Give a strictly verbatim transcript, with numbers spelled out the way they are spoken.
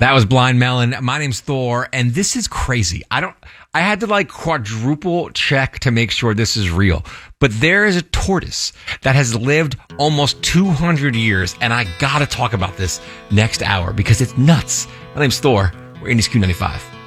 That was Blind Melon. My name's Thor, and this is crazy. I don't, I had to like quadruple check to make sure this is real. But there is a tortoise that has lived almost two hundred years, and I gotta talk about this next hour because it's nuts. My name's Thor. We're Indies Q ninety-five.